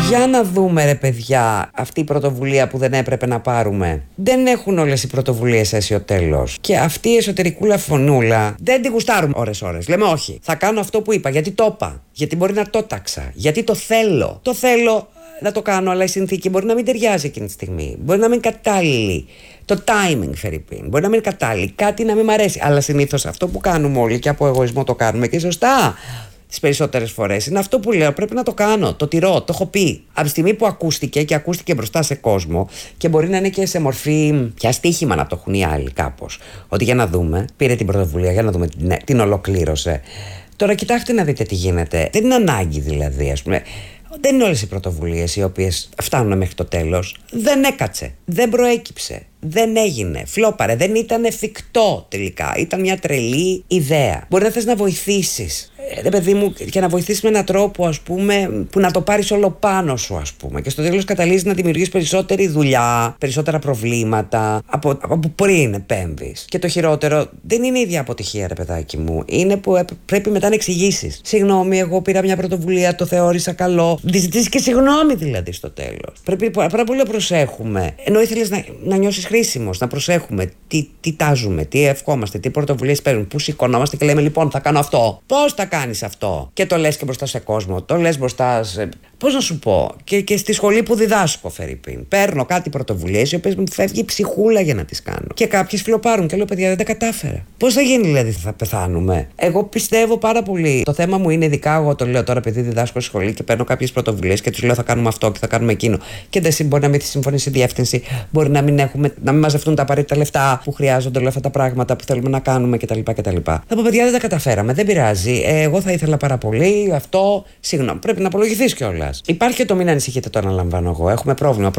Για να δούμε, ρε παιδιά, αυτή η πρωτοβουλία που δεν έπρεπε να πάρουμε. Δεν έχουν όλες οι πρωτοβουλίες αίσιο τέλος. Και αυτή η εσωτερικούλα φωνούλα δεν τη γουστάρουμε ώρες-ώρες. Λέμε όχι. Θα κάνω αυτό που είπα, γιατί το είπα. Γιατί μπορεί να το τάξα. Γιατί το θέλω. Το θέλω να το κάνω, αλλά η συνθήκη μπορεί να μην ταιριάζει εκείνη τη στιγμή. Μπορεί να μην κατάλληλη. Το timing, φερειπίν. Μπορεί να μην είναι κατάλληλη. Κάτι να μην μ' αρέσει. Αλλά συνήθως αυτό που κάνουμε όλοι και από εγωισμό το κάνουμε και σωστά. Τις περισσότερες φορές είναι αυτό που λέω. Πρέπει να το κάνω. Το τηρώ. Το έχω πει. Από τη στιγμή που ακούστηκε και ακούστηκε μπροστά σε κόσμο, και μπορεί να είναι και σε μορφή πια στοίχημα να το έχουν οι άλλοι κάπως. Ότι για να δούμε, πήρε την πρωτοβουλία, για να δούμε την ολοκλήρωσε. Τώρα κοιτάξτε να δείτε τι γίνεται. Δεν είναι ανάγκη δηλαδή, ας πούμε. Δεν είναι όλες οι πρωτοβουλίες οι οποίες φτάνουν μέχρι το τέλος. Δεν έκατσε. Δεν προέκυψε. Δεν έγινε. Φλόπαρε. Δεν ήταν εφικτό τελικά. Ήταν μια τρελή ιδέα. Μπορεί να θες να βοηθήσεις. Ρε παιδί μου, και να βοηθήσεις με έναν τρόπο, ας πούμε, που να το πάρεις όλο πάνω σου, ας πούμε. Και στο τέλος καταλήγεις να δημιουργείς περισσότερη δουλειά, περισσότερα προβλήματα από πριν επέμβεις. Και το χειρότερο δεν είναι η ίδια αποτυχία, ρε παιδάκι μου. Είναι που πρέπει μετά να εξηγήσεις. Συγγνώμη, εγώ πήρα μια πρωτοβουλία, το θεώρησα καλό. Ζητήσεις και συγγνώμη δηλαδή στο τέλος. Πρέπει πάρα πολύ να προσέχουμε. Ενώ ήθελες να νιώσεις χρήσιμος, να προσέχουμε τι τάζουμε, τι ευχόμαστε, τι πρωτοβουλίες παίρνουν, πού σηκωνόμαστε και λέμε λοιπόν θα κάνω αυτό. Πώς θα κάνεις αυτό? Και το λες και μπροστά σε κόσμο, το λες μπροστά σε. Πώς να σου πω, και στη σχολή που διδάσκω, φερειπίν. Παίρνω κάτι πρωτοβουλίες οι οποίες μου φεύγει η ψυχούλα για να τις κάνω. Και κάποιες φλοπάρουν και λέω παιδιά δεν τα κατάφερα. Πώς θα γίνει δηλαδή, θα πεθάνουμε? Εγώ πιστεύω πάρα πολύ. Το θέμα μου είναι, ειδικά εγώ το λέω τώρα, επειδή διδάσκω στη σχολή και παίρνω κάποιες πρωτοβουλίες και τους λέω θα κάνουμε αυτό και θα κάνουμε εκείνο. Και δεν μπορεί να μην συμφωνήσει η διεύθυνση, μπορεί να μην μαζευτούν τα απαραίτητα λεφτά που χρειάζονται, όλα αυτά τα πράγματα που θέλουμε να κάνουμε κτλ. Θα πω παιδιά δεν τα καταφέραμε, δεν πειράζει. Εγώ θα ήθελα πάρα πολύ αυτό. Συγγνώμη, πρέπει να απολογηθείς κιόλας. Υπάρχει και το μην ανησυχείτε, το αναλαμβάνω εγώ. Έχουμε πρόβλημα.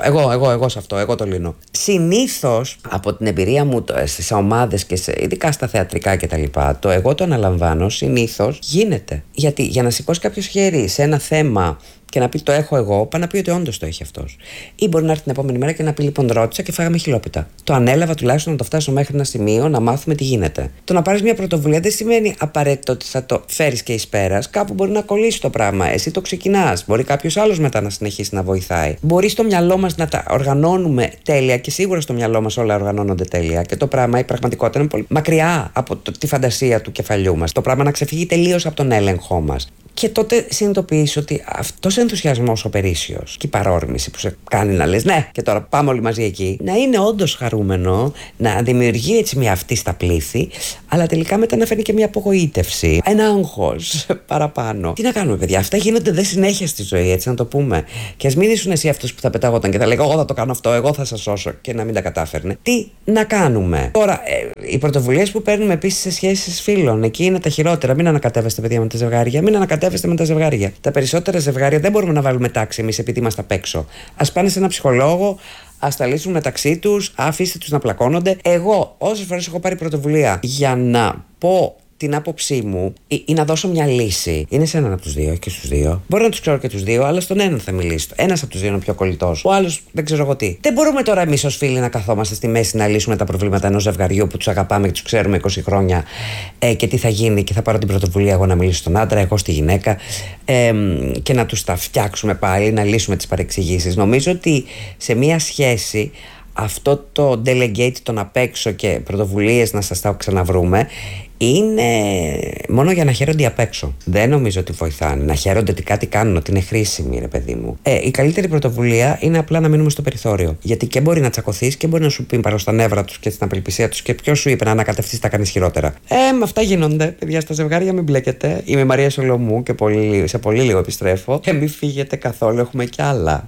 Εγώ σε αυτό, εγώ το λύνω. Συνήθως από την εμπειρία μου στις ομάδες και ειδικά στα θεατρικά κτλ., το εγώ το αναλαμβάνω συνήθως γίνεται. Γιατί για να σηκώσει κάποιος χέρι σε ένα θέμα και να πει το έχω εγώ, πάει να πει ότι όντως το έχει αυτός. Ή μπορεί να έρθει την επόμενη μέρα και να πει λοιπόν ρώτησα και φάγαμε χιλόπιτα. Το ανέλαβα τουλάχιστον να το φτάσω μέχρι ένα σημείο να μάθουμε τι γίνεται. Το να πάρεις μια πρωτοβουλία δεν σημαίνει απαραίτητο ότι θα το φέρεις και εις πέρας. Κάπου μπορεί να κολλήσει το πράγμα. Εσύ το ξεκινάς. Μπορεί κάποιος άλλος μετά να συνεχίσει να βοηθάει. Μπορεί στο μυαλό μας να τα οργανώνουμε τέλεια και σίγουρα στο μυαλό μας όλα οργανώνονται τέλεια. Και το πράγμα, η πραγματικότητα είναι πολύ μακριά από τη φαντασία του κεφαλιού μας. Το πράγμα να ξεφύγει τελείως από τον έλεγχό μας. Και τότε συνειδητοποιείς ότι αυτός ο ενθουσιασμός ο περίσσιος και η παρόρμηση που σε κάνει να λες ναι, και τώρα πάμε όλοι μαζί εκεί, να είναι όντως χαρούμενο, να δημιουργεί έτσι μια αυτή στα πλήθη, αλλά τελικά μετά να φέρνει και μια απογοήτευση, ένα άγχος παραπάνω. Τι να κάνουμε, παιδιά, αυτά γίνονται δε συνέχεια στη ζωή, έτσι να το πούμε. Και ας μην ήσουν εσύ αυτός που θα πεταγόταν και θα λέγω εγώ θα το κάνω αυτό, εγώ θα σας σώσω και να μην τα κατάφερνε. Τι να κάνουμε. Τώρα, οι πρωτοβουλίες που παίρνουμε επίσης σε σχέσεις φίλων, εκεί είναι τα χειρότερα. Μην ανακατεύεστε, παιδιά, με τα ζευγάρια, μην ανακατεύεστε με τα ζευγάρια. Τα περισσότερα ζευγάρια δεν μπορούμε να βάλουμε τάξη εμείς επειδή είμαστε απ' έξω. Ας πάνε σε ένα ψυχολόγο, ας τα λύσουν μεταξύ τους, αφήστε τους να πλακώνονται. Εγώ, όσες φορές έχω πάρει πρωτοβουλία για να πω την άποψή μου ή να δώσω μια λύση, είναι σε έναν από τους δύο και στους δύο. Μπορεί να τους ξέρω και τους δύο, αλλά στον έναν θα μιλήσω. Ένας από τους δύο είναι ο πιο κολλητός. Ο άλλος δεν ξέρω εγώ τι. Δεν μπορούμε τώρα εμείς ως φίλοι να καθόμαστε στη μέση να λύσουμε τα προβλήματα ενός ζευγαριού που τους αγαπάμε και τους ξέρουμε 20 χρόνια και τι θα γίνει και θα πάρω την πρωτοβουλία εγώ να μιλήσω στον άντρα, εγώ στη γυναίκα και να τους τα φτιάξουμε πάλι, να λύσουμε τις παρεξηγήσεις. Νομίζω ότι σε μια σχέση αυτό το delegate, το να παίξω και πρωτοβουλίες να σας τα ξαναβρούμε, είναι μόνο για να χαίρονται απ' έξω. Δεν νομίζω ότι βοηθάνε. Να χαίρονται ότι κάτι κάνουν, ότι είναι χρήσιμοι, ρε παιδί μου. Η καλύτερη πρωτοβουλία είναι απλά να μείνουμε στο περιθώριο. Γιατί και μπορεί να τσακωθείς και μπορεί να σου πει πάνω στα νεύρα τους και στην απελπισία τους και ποιος σου είπε να ανακατευτείς, τα κάνεις χειρότερα. Με αυτά γίνονται. Παιδιά, στα ζευγάρια μην μπλέκετε. Είμαι η Μαρία Σολομού και σε πολύ λίγο επιστρέφω. Μην φύγετε καθόλου, έχουμε κι άλλα.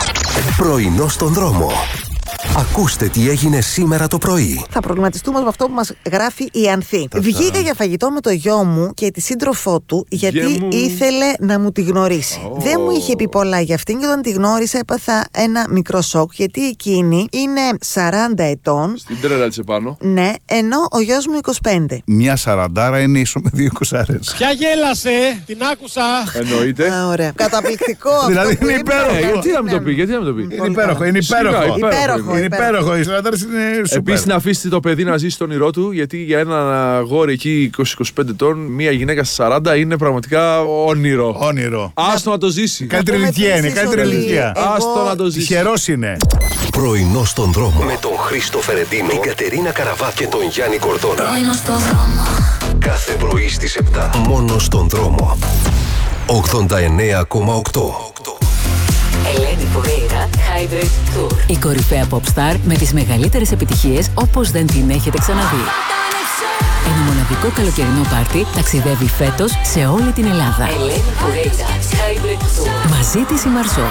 Πρωινό στον δρόμο. Ακούστε τι έγινε σήμερα το πρωί. Θα προβληματιστούμε με αυτό που μας γράφει η Ανθή. Βγήκα για φαγητό με το γιο μου και τη σύντροφό του γιατί ήθελε να μου τη γνωρίσει. Δεν μου είχε πει πολλά για αυτήν και όταν τη γνώρισα έπαθα ένα μικρό σοκ γιατί εκείνη είναι 40 ετών. Στην τρέλα της επάνω. Ναι, ενώ ο γιος μου 25. Μια σαραντάρα είναι ίσο με 2 εικοσάρες. Ποια γέλασε, την άκουσα. Εννοείται. Ωραία. Καταπληκτικό αυτό. Δηλαδή είναι υπέροχο. Γιατί να μην το πει, γιατί να μην το πει. Είναι υπέροχο, είναι υπέροχο. Υπέροχο. υπέροχο. Οι Λαντάρες είναι σούπερ. Επίσης, να αφήσετε το παιδί να ζήσει το όνειρό του, γιατί για ένα αγόρι εκεί 20-25 ετών, μία γυναίκα στα 40 είναι πραγματικά όνειρο. Όνειρο. Άστο να το ζήσει. Καλύτερη ηλικία είναι. Καλύτερη ηλικία. Άστο να το ζήσει. Τυχερός είναι. Πρωινό στον δρόμο. Με τον Χρήστο Φερεντίνο, την Κατερίνα Καραβά και τον Γιάννη Κορδόνα. Κάθε πρωί στις 7. Μόνο στον δρόμο. 89,8. Ελένη Φουρέιρα, Hybrid Tour. Η κορυφαία pop star με τις μεγαλύτερες επιτυχίες όπως δεν την έχετε ξαναδεί. Ένα μοναδικό καλοκαιρινό πάρτι ταξιδεύει φέτος σε όλη την Ελλάδα. Ελένη Φουρέιρα, Hybrid Tour. Μαζί της η Μαρσό.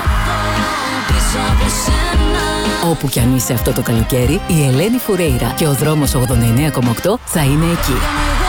Όπου κι αν είσαι αυτό το καλοκαίρι, η Ελένη Φουρέιρα και ο δρόμος 89,8 θα είναι εκεί.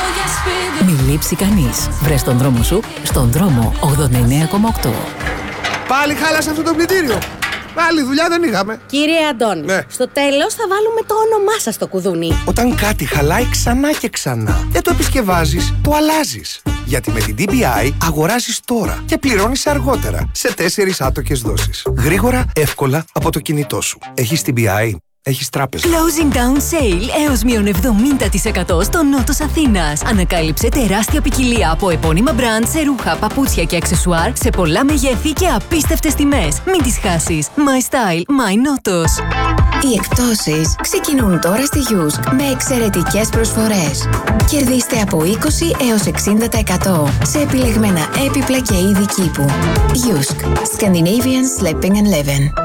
Μην λείψει κανείς. Βρες τον δρόμο σου στον δρόμο 89,8. Πάλι χάλασε αυτό το πλυντήριο. Άλλη δουλειά δεν είχαμε. Κύριε Αντώνη, ναι. Στο τέλος θα βάλουμε το όνομά σας στο κουδούνι. Όταν κάτι χαλάει ξανά και ξανά, δεν το επισκευάζεις, το αλλάζεις. Γιατί με την DBI αγοράζεις τώρα και πληρώνεις αργότερα σε 4 άτοκες δόσεις. Γρήγορα, εύκολα από το κινητό σου. Έχεις DBI. Έχεις τράπεζα. Closing down sale έως μείον 70% στο νότος Αθήνας. Ανακάλυψε τεράστια ποικιλία από επώνυμα μπραντ σε ρούχα, παπούτσια και αξεσουάρ σε πολλά μεγέθη και απίστευτες τιμές. Μην τις χάσεις. My style, my νότος. Οι εκπτώσεις ξεκινούν τώρα στη Yusk με εξαιρετικές προσφορές. Κερδίστε από 20 έως 60% σε επιλεγμένα έπιπλα και είδη κήπου. Yusk. Scandinavian Sleeping and Living.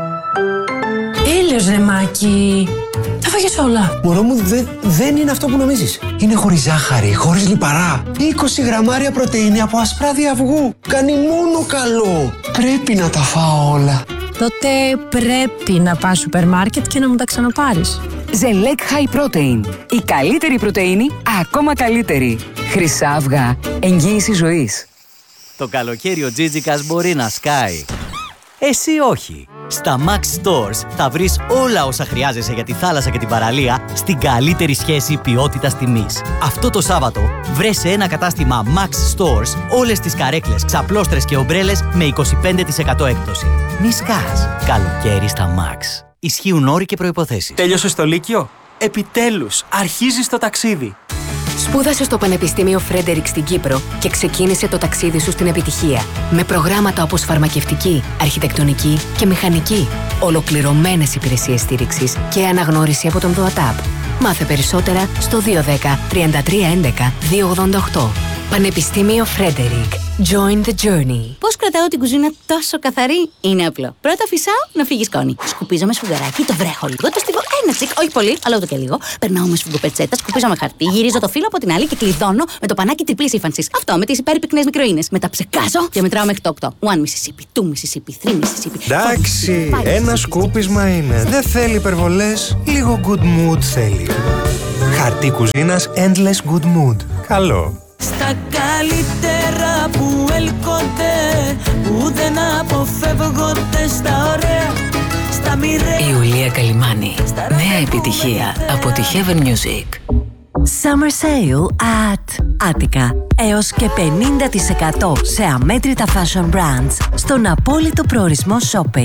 Έλεος ρε Μάκη, τα φάγες όλα. Μωρό μου, δεν είναι αυτό που νομίζεις. Είναι χωρίς ζάχαρη, χωρίς λιπαρά. 20 γραμμάρια πρωτεΐνη από ασπράδι αυγού. Κάνει μόνο καλό. Πρέπει να τα φάω όλα. Τότε πρέπει να πας σούπερ μάρκετ και να μου τα ξαναπάρεις. Ζελέκ High Protein. Η καλύτερη πρωτεΐνη, ακόμα καλύτερη. Χρυσά αυγά. Εγγύηση ζωής. Το καλοκαίρι ο Τζίτζικας μπορεί να σκάει. Εσύ όχι. Στα Max Stores θα βρεις όλα όσα χρειάζεσαι για τη θάλασσα και την παραλία στην καλύτερη σχέση ποιότητας-τιμής. Αυτό το Σάββατο βρες σε ένα κατάστημα Max Stores όλες τις καρέκλες, ξαπλώστρες και ομπρέλες με 25% έκπτωση. Μη σκάς. Καλοκαίρι στα Max. Ισχύουν όροι και προϋποθέσεις. Τέλειωσες το Λύκειο? Επιτέλους, αρχίζεις το ταξίδι. Σπούδασε στο Πανεπιστήμιο Φρέντερικ στην Κύπρο και ξεκίνησε το ταξίδι σου στην επιτυχία. Με προγράμματα όπως φαρμακευτική, αρχιτεκτονική και μηχανική. Ολοκληρωμένες υπηρεσίες στήριξης και αναγνώριση από τον ΔΟΑΤΑΠ. Μάθε περισσότερα στο 210 33 11 288. Πανεπιστήμιο Φρέντερικ. Join the journey. Πώς κρατάω την κουζίνα τόσο καθαρή? Είναι απλό. Πρώτα φυσάω να φύγει σκόνη. Σκουπίζω με σφουγγαράκι, το βρέχω λίγο, το στίβω ένα τσικ, όχι πολύ, αλλά ούτε και λίγο. Περνάω με σφουγγοπετσέτα, σκουπίζω με χαρτί, γυρίζω το φύλλο από την άλλη και κλειδώνω με το πανάκι τριπλής ύφανσης. Αυτό με τις υπέρπυκνες μικροίνες. Μετά ψεκάζω και μετράω μέχρι το 8. 1 Mississippi, 2 Mississippi, 3 Mississippi. Εντάξει, ένα σκούπισμα είναι. Δεν θέλει υπερβολές. Λίγο good mood θέλει. Χαρτί κουζίνας Endless Good Mood. Καλό. Στα καλύτερα που έλκονται, που δεν αποφεύγονται, στα ωραία, στα μοιραία. Ιουλία Καλιμάνη. Νέα επιτυχία από τη Heaven Music. Summer Sale at Attica. Έως και 50% σε αμέτρητα fashion brands στον απόλυτο προορισμό shopping.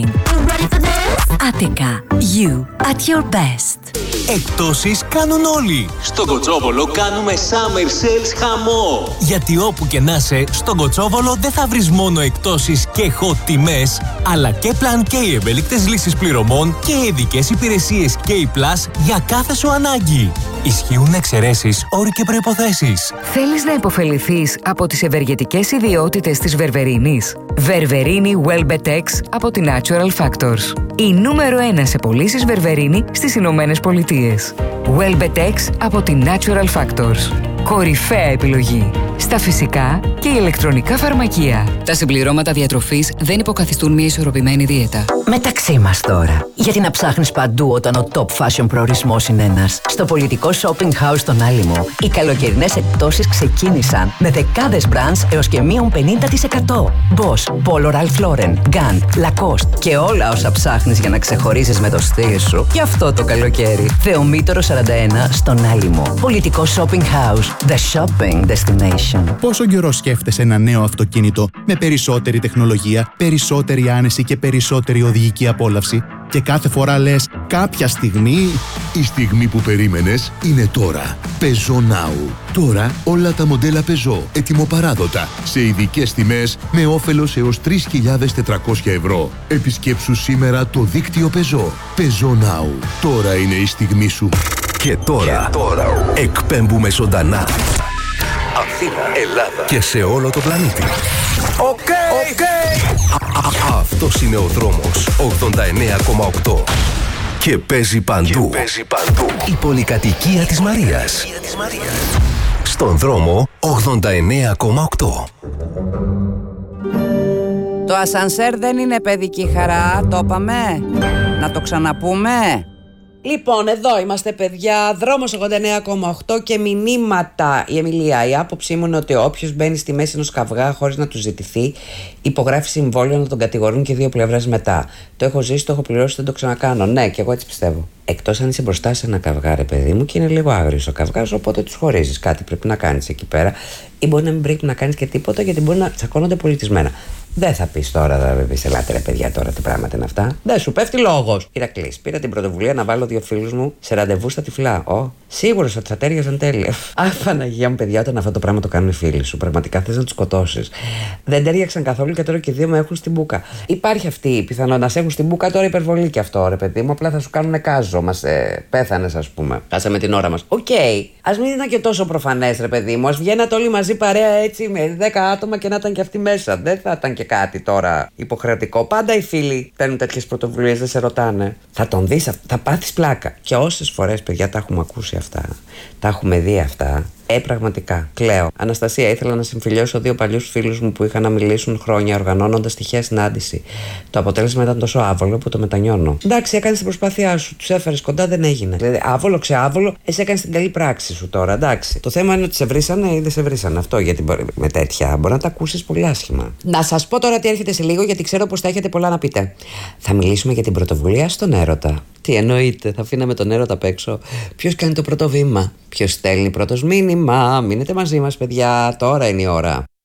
Attica. You at your best. Εκτόσεις κάνουν όλοι. Στον Κοτσόβολο κάνουμε Summer Sales χαμό. Γιατί όπου και να είσαι, στον Κοτσόβολο δεν θα βρεις μόνο εκτόσεις και hot τιμές, αλλά και Plan K ευέλικτες λύσεις πληρωμών και ειδικές υπηρεσίες K Plus για κάθε σου ανάγκη. Ισχύουν εξαιρέσεις, όροι και προϋποθέσεις. Θέλεις να υποφεληθείς από τις ευεργετικές ιδιότητες της Βερβερίνης? Βερβερίνη Welbetex από τη Natural Factors. Η νούμερο 1 σε πωλήσεις Βερβερίνη στις Ηνωμένες Πολιτείες. Welbetex από τη Natural Factors. Κορυφαία επιλογή στα φυσικά και ηλεκτρονικά φαρμακεία. Τα συμπληρώματα διατροφής δεν υποκαθιστούν μια ισορροπημένη δίαιτα. Μεταξύ μας τώρα. Γιατί να ψάχνεις παντού όταν ο top fashion προορισμός είναι ένας. Στο πολιτικό shopping house στον Άλυμο, οι καλοκαιρινές εκπτώσεις ξεκίνησαν με δεκάδες brands έως και μείον 50%. Boss, Polo Ralph Lauren, Gant, Lacoste και όλα όσα ψάχνεις για να ξεχωρίζεις με το στυλ σου. Γι' αυτό το καλοκαίρι. Θεομήτωρο 41 στον Άλυμο. Πολιτικό shopping house. The shopping destination. Πόσο καιρό σκέφτεσαι ένα νέο αυτοκίνητο με περισσότερη τεχνολογία, περισσότερη άνεση και περισσότερη οδηγική απόλαυση και κάθε φορά λες κάποια στιγμή... Η στιγμή που περίμενες είναι τώρα. Peugeot Now. Τώρα όλα τα μοντέλα Peugeot ετοιμοπαράδοτα σε ειδικές τιμές με όφελος έως 3.400 ευρώ. Επισκέψου σήμερα το δίκτυο Peugeot. Peugeot Now. Τώρα είναι η στιγμή σου. Και τώρα εκπέμπουμε ζωντανά. Αθήνα, Ελλάδα και σε όλο το πλανήτη. Οκ. Αυτός είναι ο δρόμος 89,8 και παίζει παντού. Η πολυκατοικία της Μαρίας. Στον δρόμο 89,8. Το ασανσέρ δεν είναι παιδική χαρά, το είπαμε. Να το ξαναπούμε. Λοιπόν, εδώ είμαστε παιδιά, δρόμος 89,8 και μηνύματα. Η Εμιλία, η άποψή μου είναι ότι όποιος μπαίνει στη μέση ενός καυγά χωρίς να του ζητηθεί, υπογράφει συμβόλαιο να τον κατηγορούν και δύο πλευρές μετά. Το έχω ζήσει, το έχω πληρώσει, δεν το ξανακάνω. Ναι, και εγώ έτσι πιστεύω. Εκτός αν είσαι μπροστά σε ένα καυγά, ρε παιδί μου, και είναι λίγο άγριος ο καυγάς, οπότε τους χωρίζεις. Κάτι πρέπει να κάνεις εκεί πέρα. Ή μπορεί να μην πρέπει να κάνεις και τίποτα, γιατί μπορεί να τσακώνονται πολιτισμένα. Δεν θα πεις τώρα, θα πεις, ελάτε ρε παιδιά τώρα, τι πράγματα είναι αυτά. Δεν σου πέφτει λόγος. Ηρακλής, πήρα την πρωτοβουλία να βάλω δύο φίλους μου σε ραντεβού στα Τυφλά. Σίγουρος ότι θα τέριαζαν τέλεια. Αχ, Παναγία μου, παιδιά, όταν αυτό το πράγμα το κάνουν οι φίλοι σου, πραγματικά θες να τους σκοτώσεις. Δεν τέριαξαν καθόλου και τώρα και δύο με έχουν στην μπούκα. Υπάρχει αυτή η πιθανότητα να σε έχουν στην μπούκα, τώρα υπερβολή και αυτό, ρε παιδί μου. Απλά θα σου κάνουν κάζο. Μας πέθανες, ας πούμε. Χάσαμε την ώρα μας. Οκ. Ας μην ήταν και τόσο προφανές, ρε παιδί μου. Ας βγαίνατε όλοι μαζί παρέα έτσι με 10 άτομα και να ήταν και αυτοί μέσα. Δεν θα ήταν και κάτι τώρα υποχρεωτικό. Πάντα οι φίλοι παίρνουν τέτοιες πρωτοβουλίες, δεν σε ρωτάνε. Θα τον δεις, θα πάθεις πλάκα. Και όσες φορές, παιδιά, τα έχουμε ακούσει αυτά. Τα έχουμε δει αυτά. Πραγματικά. Κλαίω. Αναστασία, ήθελα να συμφιλιώσω δύο παλιούς φίλους μου που είχαν να μιλήσουν χρόνια οργανώνοντας τυχαία συνάντηση. Το αποτέλεσμα ήταν τόσο άβολο που το μετανιώνω. Εντάξει, έκανες την προσπάθειά σου. Τους έφερες κοντά, δεν έγινε. Δηλαδή, άβολο, ξεάβολο, εσύ έκανες την καλή πράξη σου τώρα. Εντάξει. Το θέμα είναι ότι σε βρίσανε ή δεν σε βρίσανε. Αυτό, γιατί με τέτοια μπορεί να τα ακούσεις πολύ άσχημα. Να σας πω τώρα τι έρχεται σε λίγο, γιατί ξέρω πως θα έχετε πολλά να πείτε. Θα μιλήσουμε για την πρωτοβουλία στον έρωτα. Τι εννοείται, θα αφήναμε τον έρωτα απ' έξω. Ποιος κάνει το πρώτο βήμα, ποιος στέλνει πρώτος μήνυμα. Μείνετε μαζί μας, παιδιά, τώρα είναι η ώρα.